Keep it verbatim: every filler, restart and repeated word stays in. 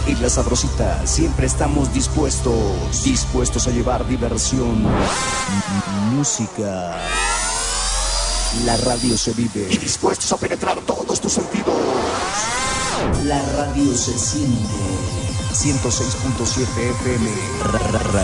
En La Sabrosita siempre estamos dispuestos, dispuestos a llevar diversión, música. La radio se vive y dispuestos a penetrar todos tus sentidos. La radio se siente. ciento seis punto siete F M.